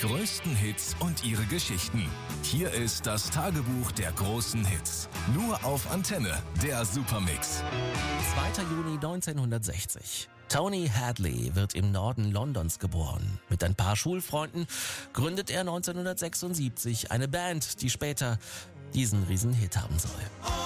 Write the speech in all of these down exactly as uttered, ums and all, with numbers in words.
größten Hits und ihre Geschichten. Hier ist das Tagebuch der großen Hits. Nur auf Antenne, der Supermix. zweiter Juni neunzehnhundertsechzig. Tony Hadley wird im Norden Londons geboren. Mit ein paar Schulfreunden gründet er neunzehnhundertsechsundsiebzig eine Band, die später diesen Riesenhit haben soll.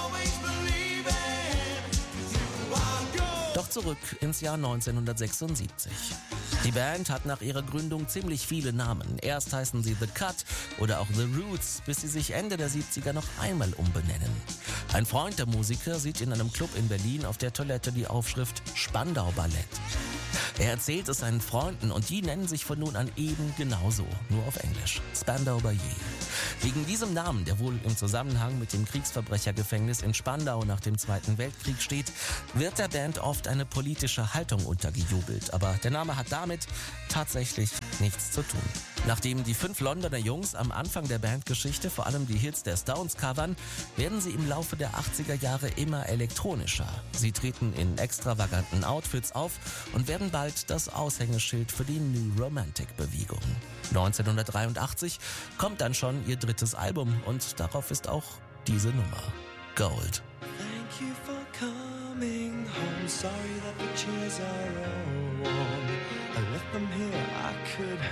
Doch zurück ins Jahr neunzehnhundertsechsundsiebzig. Die Band hat nach ihrer Gründung ziemlich viele Namen. Erst heißen sie The Cut oder auch The Roots, bis sie sich Ende der siebziger noch einmal umbenennen. Ein Freund der Musiker sieht in einem Club in Berlin auf der Toilette die Aufschrift Spandau Ballett. Er erzählt es seinen Freunden und die nennen sich von nun an eben genauso, nur auf Englisch. Spandau Ballet. Wegen diesem Namen, der wohl im Zusammenhang mit dem Kriegsverbrechergefängnis in Spandau nach dem Zweiten Weltkrieg steht, wird der Band oft eine politische Haltung untergejubelt. Aber der Name hat damit tatsächlich nichts zu tun. Nachdem die fünf Londoner Jungs am Anfang der Bandgeschichte vor allem die Hits der Stones covern, werden sie im Laufe der achtziger Jahre immer elektronischer. Sie treten in extravaganten Outfits auf und werden bald das Aushängeschild für die New Romantic-Bewegung. neunzehnhundertdreiundachtzig kommt dann schon ihr drittes Album und darauf ist auch diese Nummer, Gold. Thank you for coming home. Sorry that the chairs are all warm. I left them here, I could